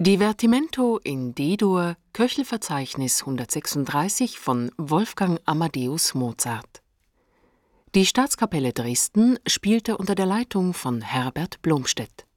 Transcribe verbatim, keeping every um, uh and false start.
Divertimento in D-Dur, Köchelverzeichnis hundertsechsunddreißig von Wolfgang Amadeus Mozart. Die Staatskapelle Dresden spielte unter der Leitung von Herbert Blomstedt.